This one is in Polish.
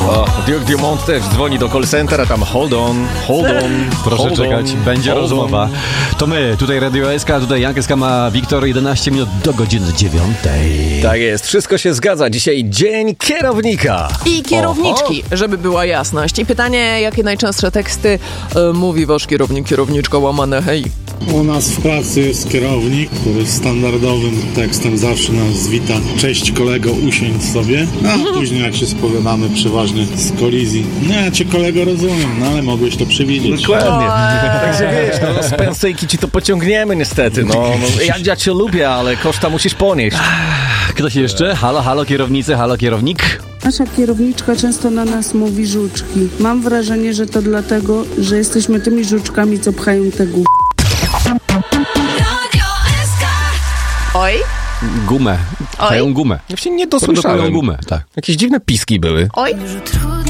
Duke Dumont też dzwoni do call centera, tam hold on. Proszę czekać, będzie rozmowa. To my, tutaj Radio SK, tutaj Jankę Skama, Wiktor, 11 minut do godziny 9. Tak jest, wszystko się zgadza. Dzisiaj dzień kierownika. I kierowniczki, żeby była jasność. I pytanie, jakie najczęstsze teksty mówi wasz kierownik, kierowniczka, łamane hej. U nas w pracy jest kierownik, który standardowym tekstem zawsze nas wita. Cześć kolego, usiądź sobie. A później jak się spowiadamy przeważnie z kolizji. No ja cię kolego rozumiem, no ale mogłeś to przewidzieć. Dokładnie. Także wiesz, no z pensyjki ci to pociągniemy niestety. Ja cię lubię, ale koszta musisz ponieść. Ktoś jeszcze? Halo kierownicy, halo kierownik. Nasza kierowniczka często na nas mówi żuczki. Mam wrażenie, że to dlatego, że jesteśmy tymi żuczkami, co pchają te gówno. Oj. Gumę. Pchają gumę. Ja się nie Produkują dosłyszałem. gumę, tak. Jakieś dziwne piski były. Oj.